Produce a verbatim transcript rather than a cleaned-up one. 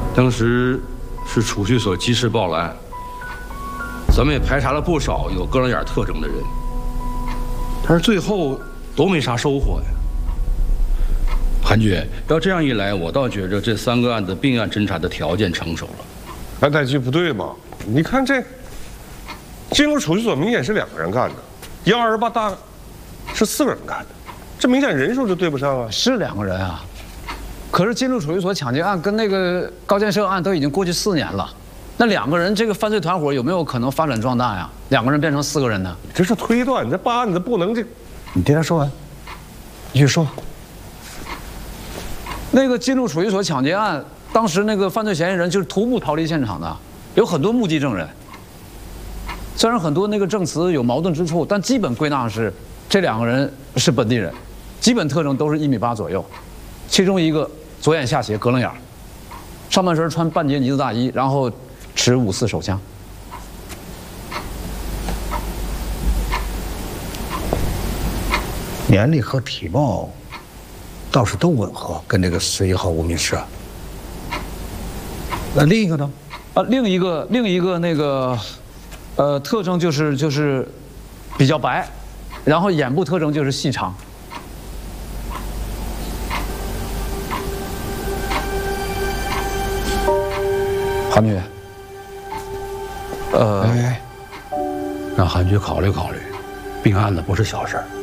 当时是储蓄所及时报了案，咱们也排查了不少有哥伦眼特征的人，但是最后都没啥收获呀。韩局，要这样一来，我倒觉着这三个案子并案侦查的条件成熟了。 哎，大局不对嘛？你看这进入储蓄所明显是两个人干的，幺二八大是四个人干的，这明显人数就对不上啊。 是两个人啊。 可是进入储蓄所抢劫案跟那个高建设案都已经过去四年了，那两个人这个犯罪团伙有没有可能发展壮大呀？两个人变成四个人呢？ 这是推断，你这办案子不能这。 你听他说完，你继续说。那个进入储蓄所抢劫案，当时那个犯罪嫌疑人就是徒步逃离现场的，有很多目击证人。虽然很多那个证词有矛盾之处，但基本归纳是这两个人是本地人，基本特征都是一米八左右，其中一个。 左眼下斜，隔棱眼，上半身穿半截呢子大衣，然后持五四手枪。 年龄和体貌倒是都吻合，跟这个十一号无名氏。那另一个呢？ 啊，另一个另一个那个，呃，特征就是就是比较白，然后眼部特征就是细长。 韩局，呃， 哎，让韩局考虑考虑，并案子不是小事儿。